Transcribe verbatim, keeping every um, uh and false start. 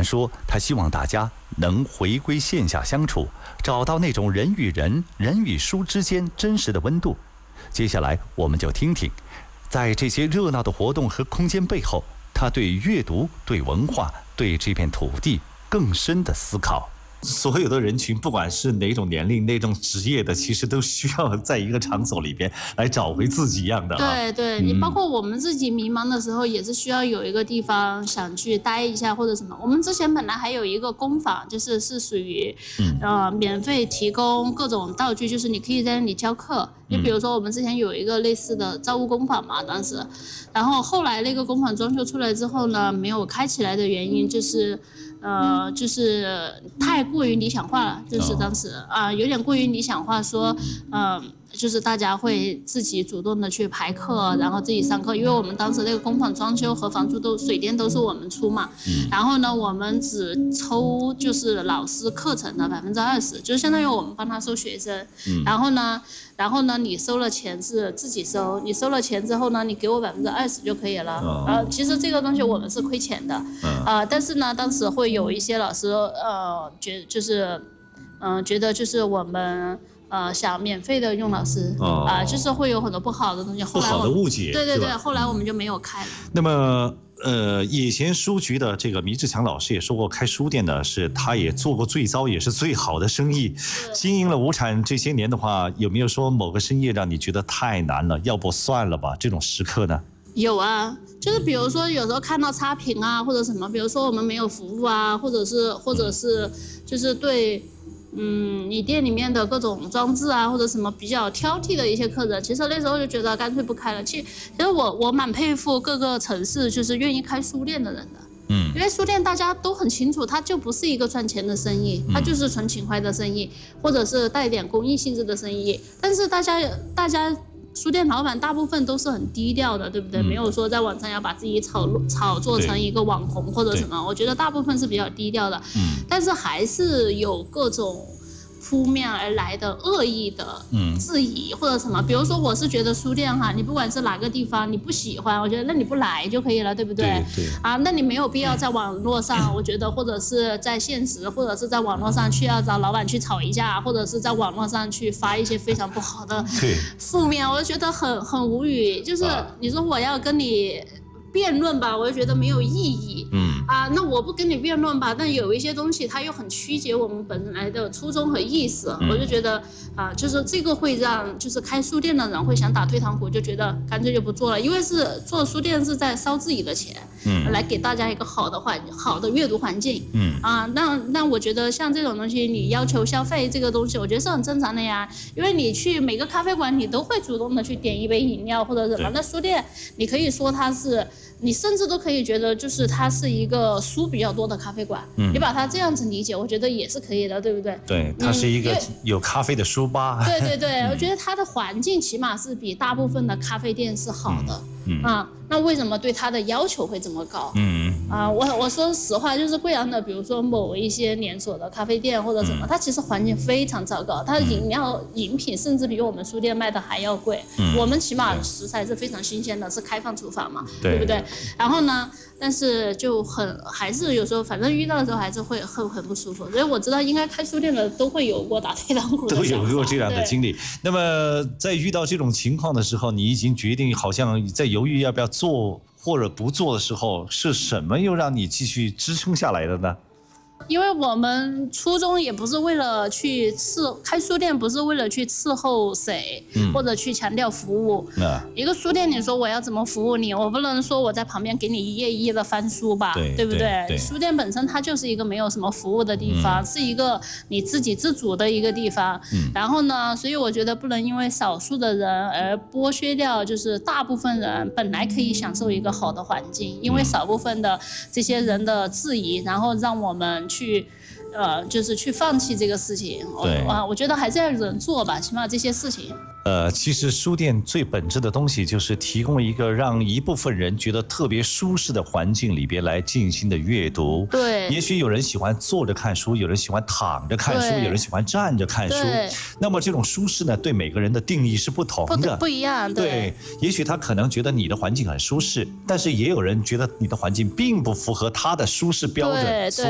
然说他希望大家能回归线下相处，找到那种人与人、人与书之间真实的温度。接下来我们就听听，在这些热闹的活动和空间背后，他对阅读、对文化、对这片土地更深的思考。所有的人群，不管是哪种年龄、哪种职业的，其实都需要在一个场所里边来找回自己一样的、啊。 对对，你包括我们自己迷茫的时候，也是需要有一个地方想去待一下或者什么。我们之前本来还有一个工坊，就是是属于，嗯、呃，免费提供各种道具，就是你可以在那里教课。你比如说，我们之前有一个类似的造物工坊嘛，当时，然后后来那个工坊装修出来之后呢，没有开起来的原因就是。呃，就是太过于理想化了，就是当时啊、呃，有点过于理想化，说，嗯、呃，就是大家会自己主动的去排课，然后自己上课，因为我们当时那个工坊装修和房租都水电都是我们出嘛，然后呢，我们只抽就是老师课程的百分之二十，就相当于我们帮他收学生，然后呢。然后呢，你收了钱是自己收，你收了钱之后呢，你给我百分之二十就可以了。哦、呃，其实这个东西我们是亏钱的，嗯、呃，但是呢，当时会有一些老师呃觉就是，嗯、呃，觉得就是我们呃想免费的用老师，啊、哦呃，就是会有很多不好的东西。后来不好的误解。 对对对，后来我们就没有开了。 那么。呃，以前书局的这个迷志强老师也说过，开书店呢是他也做过最糟也是最好的生意。经营了无产这些年的话，有没有说某个生意让你觉得太难了，要不算了吧？这种时刻呢？ 有啊，就是比如说有时候看到差评啊，或者什么，比如说我们没有服务啊，或者是或者是就是对。嗯，你店里面的各种装置啊，或者什么比较挑剔的一些客人，其实那时候就觉得干脆不开了。其实，其实我我蛮佩服各个城市就是愿意开书店的人的，嗯，因为书店大家都很清楚，它就不是一个赚钱的生意，它就是纯情怀的生意，或者是带点公益性质的生意。但是大家大家。书店老板大部分都是很低调的，对不对？嗯、没有说在网上要把自己炒炒作成一个网红或者什么。我觉得大部分是比较低调的，嗯、但是还是有各种扑面而来的恶意的质疑或者什么。比如说，我是觉得书店哈，你不管是哪个地方你不喜欢，我觉得那你不来就可以了，对不对？ 对对啊，那你没有必要在网络上，我觉得或者是在现实，或者是在网络上去要找老板去吵一架，或者是在网络上去发一些非常不好的负面，我就觉得很很无语。就是你说我要跟你辩论吧，我就觉得没有意义。嗯啊，那我不跟你辩论吧，但有一些东西它又很曲解我们本来的初衷和意思，嗯、我就觉得啊，就是这个会让就是开书店的人会想打退堂鼓，就觉得干脆就不做了，因为是做书店是在烧自己的钱，嗯，来给大家一个好的环好的阅读环境，嗯啊，那那我觉得像这种东西，你要求消费这个东西，我觉得是很正常的呀，因为你去每个咖啡馆，你都会主动的去点一杯饮料或者什么，那书店你可以说它是。你甚至都可以觉得，就是它是一个书比较多的咖啡馆，嗯、你把它这样子理解，我觉得也是可以的，对不对？ 对，它是一个有咖啡的书吧。 对对对，我觉得它的环境起码是比大部分的咖啡店是好的，嗯嗯、啊。那为什么对它的要求会这么高？嗯啊，我我说实话，就是贵阳的，比如说某一些连锁的咖啡店或者什么，嗯、它其实环境非常糟糕，它的饮料饮品甚至比我们书店卖的还要贵。嗯、我们起码食材是非常新鲜的，是开放厨房嘛，对, 对不对？然后呢，但是就很还是有时候，反正遇到的时候还是会很很不舒服。所以我知道，应该开书店的都会有过打退堂鼓的， 都有过这样的经历。那么在遇到这种情况的时候，你已经决定好像在犹豫要不要做或者不做的时候，是什么又让你继续支撑下来的呢？ 因为我们初衷也不是为了去伺开书店，不是为了去伺候谁，嗯、或者去强调服务。嗯、一个书店，你说我要怎么服务你？我不能说我在旁边给你一页一页的翻书吧，对, 对不 对, 对？书店本身它就是一个没有什么服务的地方，嗯、是一个你自给自足的一个地方。嗯、然后呢，所以我觉得不能因为少数的人而剥削掉，就是大部分人本来可以享受一个好的环境，因为少部分的这些人的质疑，然后让我们去，呃，就是去放弃这个事情。对啊，我觉得还是要有人做吧，起码这些事情。 呃，其实书店最本质的东西就是提供一个让一部分人觉得特别舒适的环境里边来进行的阅读。 对， 也许有人喜欢坐着看书，有人喜欢躺着看书，有人喜欢站着看书。那么这种舒适呢，对每个人的定义是不同的， 不, 不一样。对， 对，也许他可能觉得你的环境很舒适，但是也有人觉得你的环境并不符合他的舒适标准。 对对。